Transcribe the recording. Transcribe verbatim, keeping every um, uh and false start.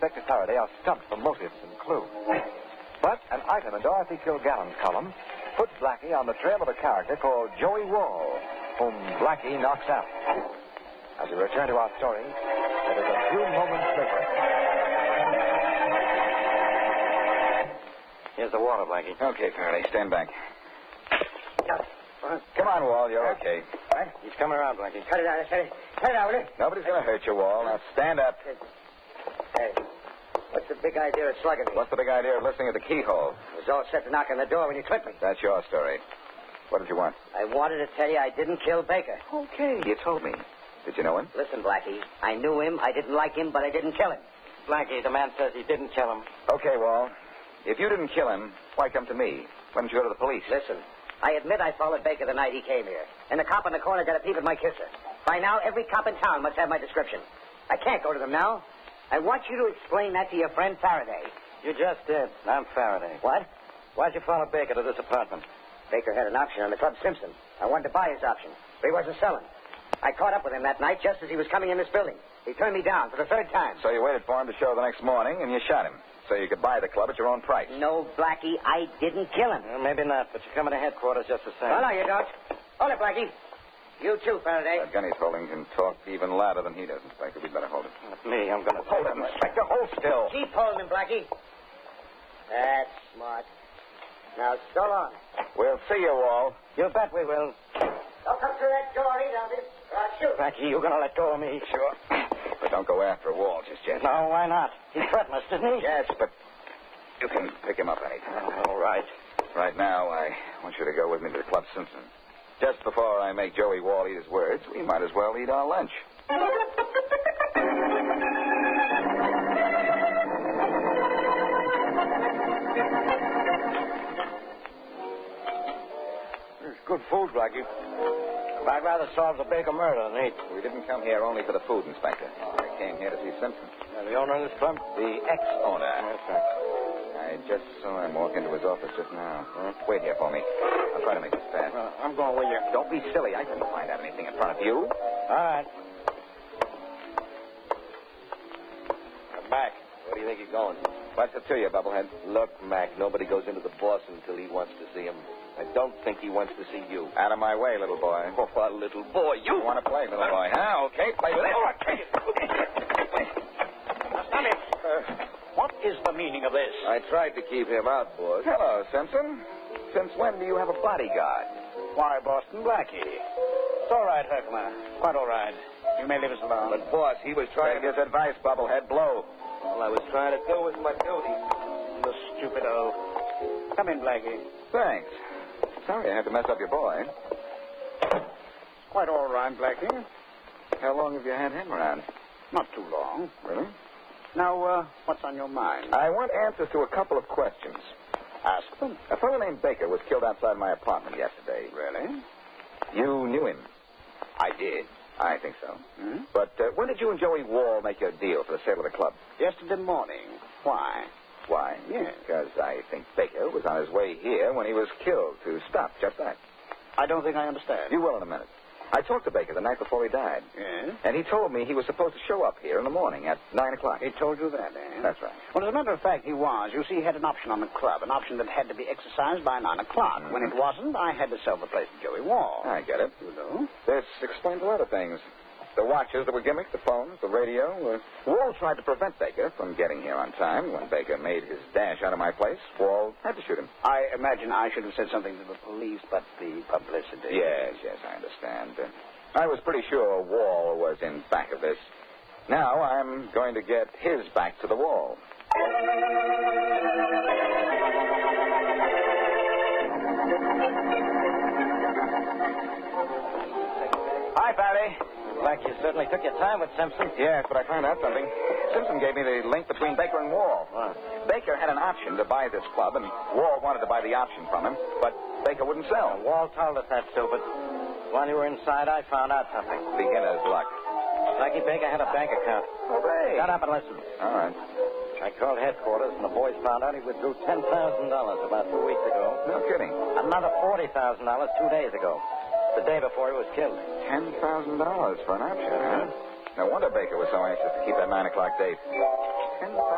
Inspector Faraday are stumped for motives and clues. But an item in Dorothy Kilgallen's column puts Blackie on the trail of a character called Joey Wall, whom Blackie knocks out. As we return to our story, it is a few moments later. Here's the water, Blackie. Okay, Faraday, stand back. What? Come on, Wall, you're okay. What? He's coming around, Blackie. Cut it out, cut it, cut it out, will you? Nobody's going to hurt you, Wall. Now stand up. Hey, what's the big idea of slugging me? What's the big idea of listening at the keyhole? I was all set to knock on the door when you clipped me. That's your story. What did you want? I wanted to tell you I didn't kill Baker. Okay, you told me. Did you know him? Listen, Blackie, I knew him, I didn't like him, but I didn't kill him. Blackie, the man says he didn't kill him. Okay, Wall. If you didn't kill him, why come to me? Why didn't you go to the police? Listen, I admit I followed Baker the night he came here. And the cop in the corner got a peep at my kisser. By now, every cop in town must have my description. I can't go to them now. I want you to explain that to your friend Faraday. You just did. I'm Faraday. What? Why'd you follow Baker to this apartment? Baker had an option on the Club Simpson. I wanted to buy his option, but he wasn't selling. I caught up with him that night just as he was coming in this building. He turned me down for the third time. So you waited for him to show the next morning, and you shot him, so you could buy the club at your own price. No, Blackie, I didn't kill him. Well, maybe not, but you're coming to headquarters just the same. Well, no, you don't. Hold it, Blackie. You too, Faraday. That gun he's holding can talk even louder than he does, Inspector. We'd better hold it. Not me. I'm going to... Hold it, Inspector. Hold still. Keep holding him, Blackie. That's smart. Now, so long. We'll see you, Wall. You bet we will. Don't come through that door either, I'll shoot. Blackie, you're going to let go of me. Sure. But don't go after Wall just yet. No, why not? He threatened us, didn't he? Yes, but you can pick him up anytime. Oh, all right. Right now, I want you to go with me to the Club Simpson. Just before I make Joey Wall eat his words, we might as well eat our lunch. It's good food, Blackie. I'd rather solve the Baker murder than eat. We didn't come here only for the food, Inspector. I came here to see Simpson. Uh, the owner of this club? The ex-owner. That's right. I just saw him walk into his office just now. Huh? Wait here for me. I'll try to make this fast. Uh, I'm going with you. Don't be silly. I couldn't find out anything in front of you. All right. I'm back. Where do you think you're going? What's it to you, Bubblehead? Look, Mac, nobody goes into the boss until he wants to see him. I don't think he wants to see you. Out of my way, little boy. Oh, what little boy, you... You want to play, little boy, huh? Okay, play with it. Oh, I'll take it. Now, stand it. Uh, what is the meaning of this? I tried to keep him out, boss. Hello, Simpson. Since when do you have a bodyguard? Why, Boston Blackie. It's all right, Herkimer. Quite all right. You may leave us alone. But, boss, he was trying Take his advice, Bubblehead. Blow. All I was trying to do was my duty. The stupid old. Come in, Blackie. Thanks. Sorry I had to mess up your boy. Quite all right, Blackie. How long have you had him around? Not too long. Really? Now, uh, what's on your mind? I want answers to a couple of questions. Ask them. A fellow named Baker was killed outside my apartment yesterday. Really? You knew him. I did. I think so. Hmm? But uh, when did you and Joey Wall make your deal for the sale of the club? Yesterday morning. Why? Why? Yes. Because I think Baker was on his way here when he was killed to stop just that. I don't think I understand. You will in a minute. I talked to Baker the night before he died. Yes? And he told me he was supposed to show up here in the morning at nine o'clock. He told you that, eh? That's right. Well, as a matter of fact, he was. You see, he had an option on the club, an option that had to be exercised by nine o'clock. Mm-hmm. When it wasn't, I had to sell the place to Joey Wall. I get it. You know? This explains a lot of things. The watches that were gimmicks, the phones, the radio. Uh, Wall tried to prevent Baker from getting here on time. When Baker made his dash out of my place, Wall had to shoot him. I imagine I should have said something to the police, but the publicity... Yes, yes, I understand. Uh, I was pretty sure Wall was in back of this. Now I'm going to get his back to the wall. Hi, Barry. Like you certainly took your time with Simpson. Yes, but I found out something. Simpson gave me the link between Baker and Wall. What? Baker had an option to buy this club, and Wall wanted to buy the option from him, but Baker wouldn't sell. Wall told us that, too, but while you were inside, I found out something. Beginner's luck. Blackie Baker had a bank account. Oh, hey. Shut up and listen. All right. I called headquarters, and the boys found out he withdrew ten thousand dollars about two weeks ago. No kidding. Another forty thousand dollars two days ago. The day before he was killed. Ten thousand dollars for an option, huh? No wonder Baker was so anxious to keep that nine o'clock date. Ten